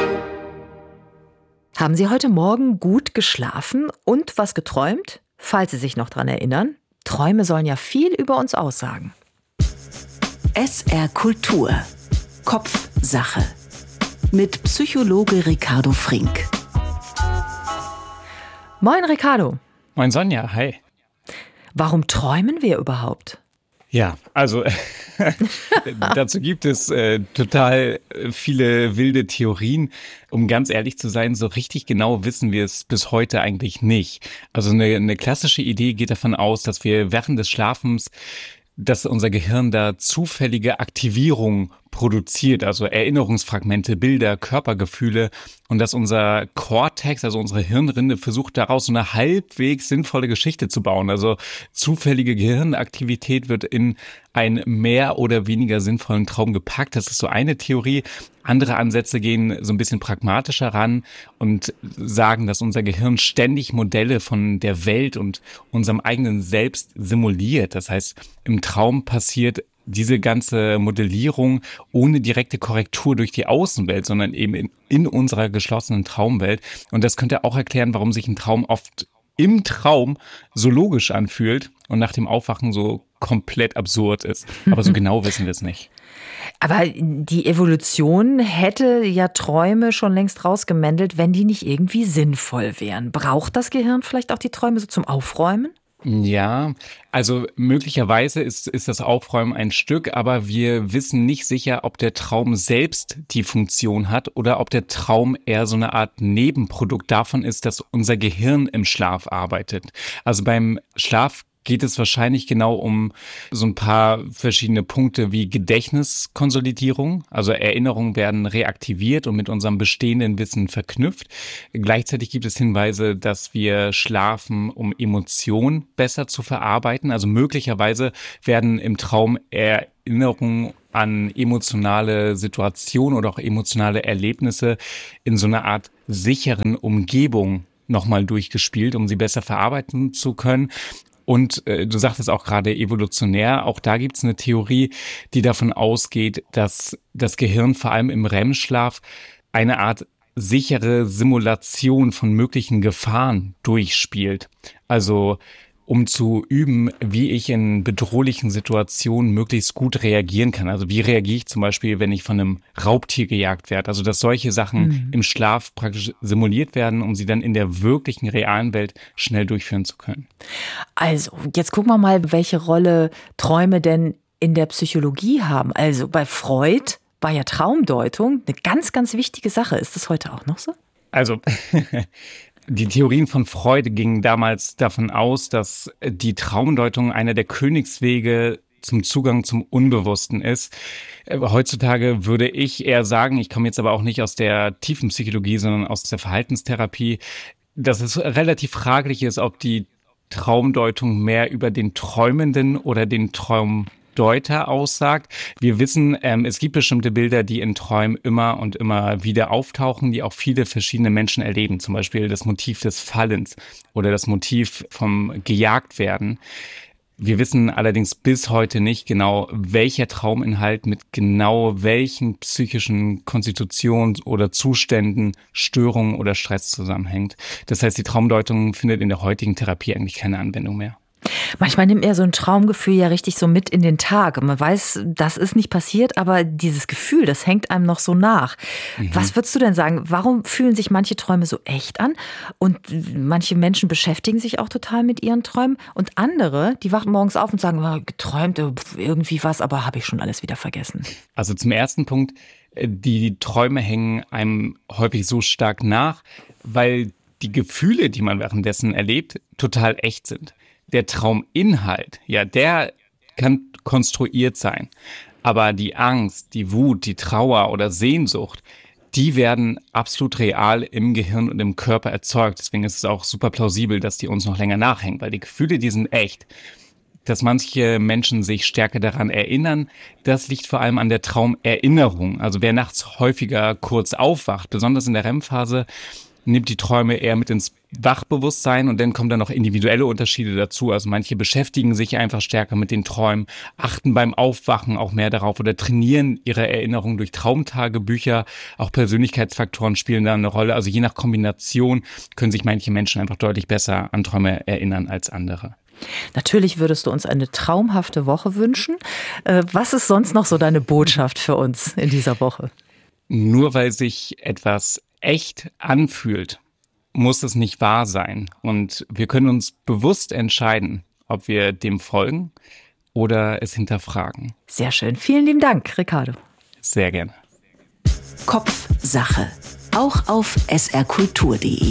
Haben Sie heute Morgen gut geschlafen und was geträumt? Falls Sie sich noch dran erinnern, Träume sollen ja viel über uns aussagen. SR Kultur. Kopfsache. Mit Psychologe Ricardo Frink. Moin Ricardo. Moin Sonja, hi. Warum träumen wir überhaupt? Ja, also dazu gibt es total viele wilde Theorien. Um ganz ehrlich zu sein, so richtig genau wissen wir es bis heute eigentlich nicht. Also eine klassische Idee geht davon aus, dass wir während des Schlafens, dass unser Gehirn da zufällige Aktivierung produziert, also Erinnerungsfragmente, Bilder, Körpergefühle und dass unser Kortex, also unsere Hirnrinde, versucht daraus so eine halbwegs sinnvolle Geschichte zu bauen. Also zufällige Gehirnaktivität wird in einen mehr oder weniger sinnvollen Traum gepackt. Das ist so eine Theorie. Andere Ansätze gehen so ein bisschen pragmatischer ran und sagen, dass unser Gehirn ständig Modelle von der Welt und unserem eigenen Selbst simuliert. Das heißt, im Traum passiert diese ganze Modellierung ohne direkte Korrektur durch die Außenwelt, sondern eben in unserer geschlossenen Traumwelt. Und das könnte auch erklären, warum sich ein Traum oft im Traum so logisch anfühlt und nach dem Aufwachen so komplett absurd ist. Aber so genau wissen wir es nicht. Aber die Evolution hätte ja Träume schon längst rausgemändelt, wenn die nicht irgendwie sinnvoll wären. Braucht das Gehirn vielleicht auch die Träume so zum Aufräumen? Ja, also möglicherweise ist das Aufräumen ein Stück, aber wir wissen nicht sicher, ob der Traum selbst die Funktion hat oder ob der Traum eher so eine Art Nebenprodukt davon ist, dass unser Gehirn im Schlaf arbeitet. Also beim Schlaf geht es wahrscheinlich genau um so ein paar verschiedene Punkte wie Gedächtniskonsolidierung. Also Erinnerungen werden reaktiviert und mit unserem bestehenden Wissen verknüpft. Gleichzeitig gibt es Hinweise, dass wir schlafen, um Emotionen besser zu verarbeiten. Also möglicherweise werden im Traum Erinnerungen an emotionale Situationen oder auch emotionale Erlebnisse in so einer Art sicheren Umgebung nochmal durchgespielt, um sie besser verarbeiten zu können. Und du sagtest auch gerade evolutionär, auch da gibt es eine Theorie, die davon ausgeht, dass das Gehirn vor allem im REM-Schlaf eine Art sichere Simulation von möglichen Gefahren durchspielt. Also um zu üben, wie ich in bedrohlichen Situationen möglichst gut reagieren kann. Also wie reagiere ich zum Beispiel, wenn ich von einem Raubtier gejagt werde. Also dass solche Sachen im Schlaf praktisch simuliert werden, um sie dann in der wirklichen, realen Welt schnell durchführen zu können. Also, jetzt gucken wir mal, welche Rolle Träume denn in der Psychologie haben. Also bei Freud war ja Traumdeutung eine ganz, ganz wichtige Sache. Ist das heute auch noch so? Also die Theorien von Freud gingen damals davon aus, dass die Traumdeutung einer der Königswege zum Zugang zum Unbewussten ist. Heutzutage würde ich eher sagen, ich komme jetzt aber auch nicht aus der tiefen Psychologie, sondern aus der Verhaltenstherapie, dass es relativ fraglich ist, ob die Traumdeutung mehr über den Träumenden oder den Traumdeuter aussagt. Wir wissen, es gibt bestimmte Bilder, die in Träumen immer und immer wieder auftauchen, die auch viele verschiedene Menschen erleben. Zum Beispiel das Motiv des Fallens oder das Motiv vom Gejagtwerden. Wir wissen allerdings bis heute nicht genau, welcher Trauminhalt mit genau welchen psychischen Konstitutionen oder Zuständen, Störungen oder Stress zusammenhängt. Das heißt, die Traumdeutung findet in der heutigen Therapie eigentlich keine Anwendung mehr. Manchmal nimmt er so ein Traumgefühl ja richtig so mit in den Tag. Man weiß, das ist nicht passiert, aber dieses Gefühl, das hängt einem noch so nach. Was würdest du denn sagen, warum fühlen sich manche Träume so echt an? Und manche Menschen beschäftigen sich auch total mit ihren Träumen. Und andere, die wachen morgens auf und sagen, oh, geträumt, irgendwie was, aber habe ich schon alles wieder vergessen. Also zum ersten Punkt, die Träume hängen einem häufig so stark nach, weil die Gefühle, die man währenddessen erlebt, total echt sind. Der Trauminhalt, ja, der kann konstruiert sein. Aber die Angst, die Wut, die Trauer oder Sehnsucht, die werden absolut real im Gehirn und im Körper erzeugt. Deswegen ist es auch super plausibel, dass die uns noch länger nachhängen, weil die Gefühle, die sind echt. Dass manche Menschen sich stärker daran erinnern, das liegt vor allem an der Traumerinnerung. Also wer nachts häufiger kurz aufwacht, besonders in der REM-Phase, nimmt die Träume eher mit ins Wachbewusstsein und dann kommen dann noch individuelle Unterschiede dazu. Also manche beschäftigen sich einfach stärker mit den Träumen, achten beim Aufwachen auch mehr darauf oder trainieren ihre Erinnerung durch Traumtagebücher. Auch Persönlichkeitsfaktoren spielen da eine Rolle. Also je nach Kombination können sich manche Menschen einfach deutlich besser an Träume erinnern als andere. Natürlich würdest du uns eine traumhafte Woche wünschen. Was ist sonst noch so deine Botschaft für uns in dieser Woche? Nur weil sich etwas echt anfühlt, muss es nicht wahr sein. Und wir können uns bewusst entscheiden, ob wir dem folgen oder es hinterfragen. Sehr schön. Vielen lieben Dank, Ricardo. Sehr gerne. Kopfsache. Auch auf srkultur.de.